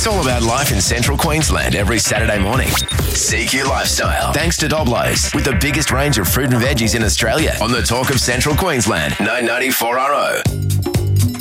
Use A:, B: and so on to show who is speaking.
A: all about life in central Queensland every Saturday morning. CQ Lifestyle. Thanks to Doblos, with the biggest range of fruit and veggies in Australia on the Talk of Central Queensland, 994 RO.